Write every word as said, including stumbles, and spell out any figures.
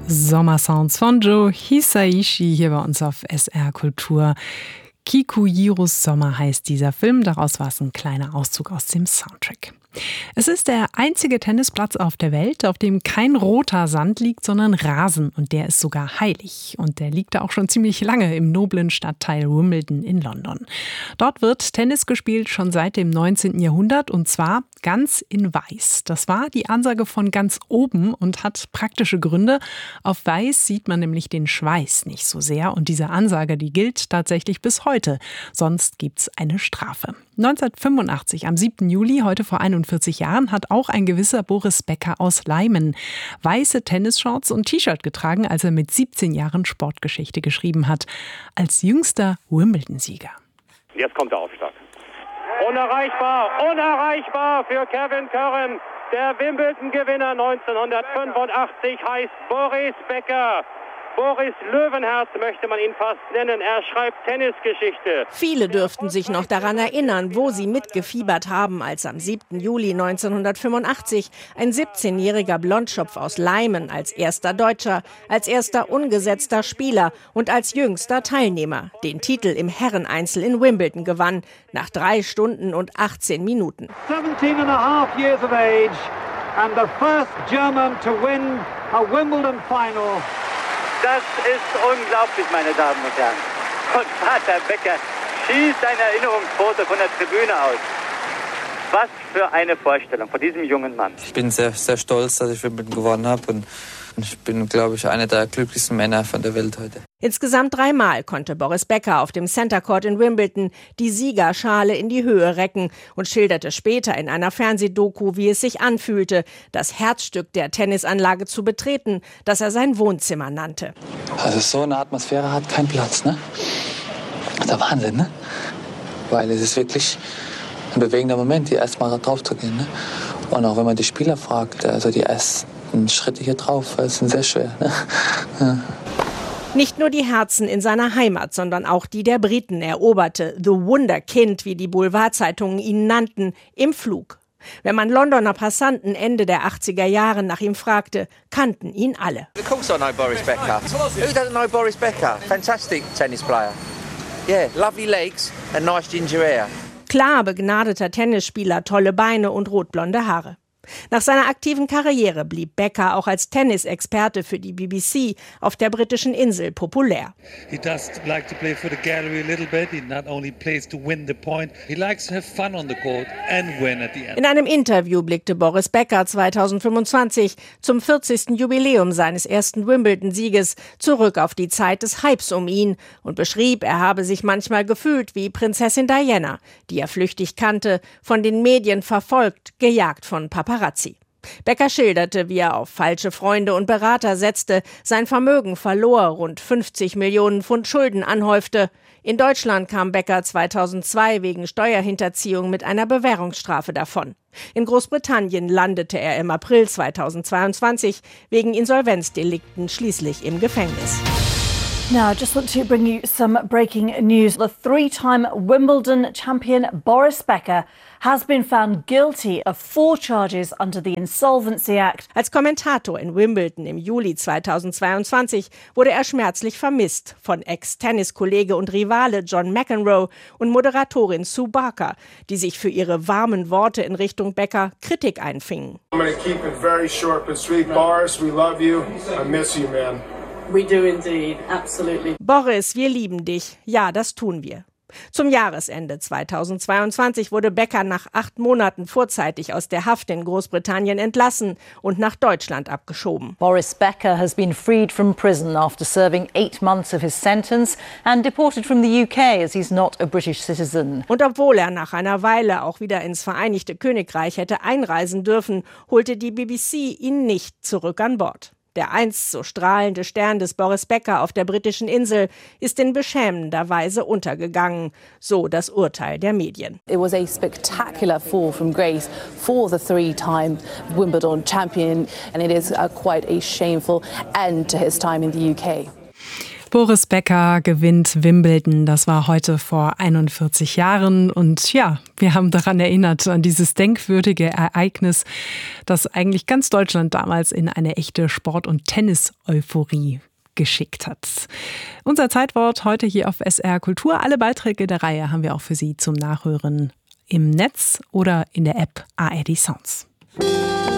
Sommersounds von Joe Hisaishi hier bei uns auf S R Kultur. Kikujiros Sommer heißt dieser Film, daraus war es ein kleiner Auszug aus dem Soundtrack. Es ist der einzige Tennisplatz auf der Welt, auf dem kein roter Sand liegt, sondern Rasen. Und der ist sogar heilig. Und der liegt da auch schon ziemlich lange im noblen Stadtteil Wimbledon in London. Dort wird Tennis gespielt schon seit dem neunzehnten Jahrhundert und zwar ganz in Weiß. Das war die Ansage von ganz oben und hat praktische Gründe. Auf Weiß sieht man nämlich den Schweiß nicht so sehr. Und diese Ansage, die gilt tatsächlich bis heute. Sonst gibt's eine Strafe. neunzehnhundertfünfundachtzig, am siebten Juli, heute vor einundvierzig Jahren, hat auch ein gewisser Boris Becker aus Leimen weiße Tennisshorts und T-Shirt getragen, als er mit siebzehn Jahren Sportgeschichte geschrieben hat. Als jüngster Wimbledon-Sieger. Jetzt kommt der Aufschlag. Unerreichbar, unerreichbar für Kevin Curran. Der Wimbledon-Gewinner neunzehnhundertfünfundachtzig heißt Boris Becker. Boris Löwenherz möchte man ihn fast nennen. Er schreibt Tennisgeschichte. Viele dürften sich noch daran erinnern, wo sie mitgefiebert haben, als am siebten Juli neunzehnhundertfünfundachtzig ein siebzehnjähriger Blondschopf aus Leimen als erster Deutscher, als erster ungesetzter Spieler und als jüngster Teilnehmer den Titel im Herreneinzel in Wimbledon gewann, nach drei Stunden und achtzehn Minuten. seventeen and a half years of age and the first German to win a Wimbledon final. Das ist unglaublich, meine Damen und Herren. Und Vater Becker schießt ein Erinnerungsfoto von der Tribüne aus. Was für eine Vorstellung von diesem jungen Mann. Ich bin sehr, sehr stolz, dass ich Wimbledon gewonnen habe. Und ich bin, glaube ich, einer der glücklichsten Männer von der Welt heute. Insgesamt dreimal konnte Boris Becker auf dem Center Court in Wimbledon die Siegerschale in die Höhe recken und schilderte später in einer Fernsehdoku, wie es sich anfühlte, das Herzstück der Tennisanlage zu betreten, das er sein Wohnzimmer nannte. Also so eine Atmosphäre hat keinen Platz, ne? Das ist der Wahnsinn, ne? Weil es ist wirklich ein bewegender Moment, die erstmal drauf zu gehen, ne? Und auch wenn man die Spieler fragt, also die ersten Schritte hier drauf, sind sehr schwer, ne? Ja. Nicht nur die Herzen in seiner Heimat, sondern auch die der Briten eroberte The Wunderkind, wie die Boulevardzeitungen ihn nannten, im Flug. Wenn man Londoner Passanten Ende der achtziger Jahre nach ihm fragte, kannten ihn alle. Of course I know Boris Becker. Who doesn't know Boris Becker? Fantastic tennis player. Yeah, lovely legs and nice ginger hair. Klar begnadeter Tennisspieler, tolle Beine und rotblonde Haare. Nach seiner aktiven Karriere blieb Becker auch als Tennisexperte für die B B C auf der britischen Insel populär. He does like to play for the gallery a little bit. He not only plays to win the point, he likes to have fun on the court and win at the end. In einem Interview blickte Boris Becker zweitausendfünfundzwanzig zum vierzigsten Jubiläum seines ersten Wimbledon-Sieges zurück auf die Zeit des Hypes um ihn und beschrieb, er habe sich manchmal gefühlt wie Prinzessin Diana, die er flüchtig kannte, von den Medien verfolgt, gejagt von Paparazzi. Becker schilderte, wie er auf falsche Freunde und Berater setzte, sein Vermögen verlor, rund fünfzig Millionen Pfund Schulden anhäufte. In Deutschland kam Becker zweitausendzwei wegen Steuerhinterziehung mit einer Bewährungsstrafe davon. In Großbritannien landete er im April zweitausendzweiundzwanzig wegen Insolvenzdelikten schließlich im Gefängnis. Now, I just want to bring you some breaking news. The three-time Wimbledon champion Boris Becker has been found guilty of four charges under the Insolvency Act. Als Kommentator in Wimbledon im Juli zweitausendzweiundzwanzig wurde er schmerzlich vermisst von Ex-Tenniskollege und Rivale John McEnroe und Moderatorin Sue Barker, die sich für ihre warmen Worte in Richtung Becker Kritik einfingen. I'm going to keep it very short but sweet. Boris, we love you. I miss you, man. We do indeed, absolutely. Boris, wir lieben dich. Ja, das tun wir. Zum Jahresende zweitausendzweiundzwanzig wurde Becker nach acht Monaten vorzeitig aus der Haft in Großbritannien entlassen und nach Deutschland abgeschoben. Boris Becker has been freed from prison after serving eight months of his sentence and deported from the U K as he's not a British citizen. Und obwohl er nach einer Weile auch wieder ins Vereinigte Königreich hätte einreisen dürfen, holte die B B C ihn nicht zurück an Bord. Der einst so strahlende Stern des Boris Becker auf der britischen Insel ist in beschämender Weise untergegangen, so das Urteil der Medien. It was a spectacular fall from grace for the three-time Wimbledon champion and it is a quite a shameful end to his time in the U K. Boris Becker gewinnt Wimbledon. Das war heute vor einundvierzig Jahren. Und ja, wir haben daran erinnert, an dieses denkwürdige Ereignis, das eigentlich ganz Deutschland damals in eine echte Sport- und Tennis-Euphorie geschickt hat. Unser Zeitwort heute hier auf S R Kultur. Alle Beiträge der Reihe haben wir auch für Sie zum Nachhören im Netz oder in der App A R D Sounds.